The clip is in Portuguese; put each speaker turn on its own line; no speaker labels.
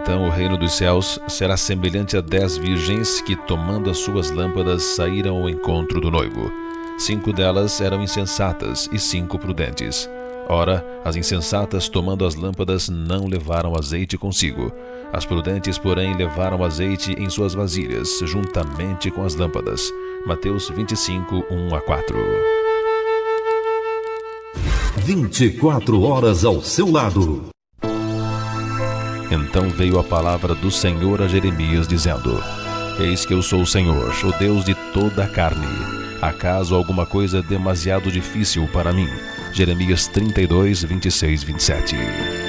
Então o reino dos céus será semelhante a 10 virgens que, tomando as suas lâmpadas, saíram ao encontro do noivo. 5 delas eram insensatas e 5 prudentes. Ora, as insensatas, tomando as lâmpadas, não levaram azeite consigo. As prudentes, porém, levaram azeite em suas vasilhas, juntamente com as lâmpadas. Mateus 25, 1-4.
24 horas ao seu lado.
Então veio a palavra do Senhor a Jeremias, dizendo: Eis que eu sou o Senhor, o Deus de toda a carne. Acaso alguma coisa demasiado difícil para mim? Jeremias 32, 26, 27.